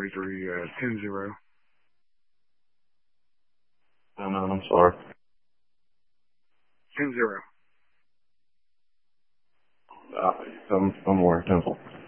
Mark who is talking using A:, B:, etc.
A: 43, 10-0.
B: No, no, I'm sorry.
A: 10-0.
B: I'm more attentive.